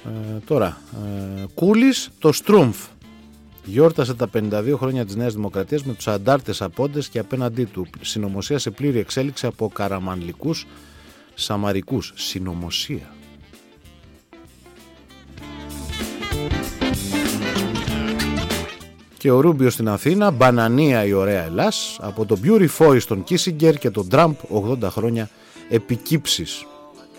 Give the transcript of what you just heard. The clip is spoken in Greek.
Κούλης, το Στρούμφ. Γιόρτασε τα 52 χρόνια της Νέας Δημοκρατίας με τους αντάρτες απόντες και απέναντί του. Συνωμοσία σε πλήρη εξέλιξη από καραμανλικούς σαμαρικούς. Συνωμοσία. Και ο Ρούμπιο στην Αθήνα, μπανανία η ωραία Ελλάς, από τον Beauty Foy στον Κίσιγκερ και τον Τραμπ 80 χρόνια επικύψεις.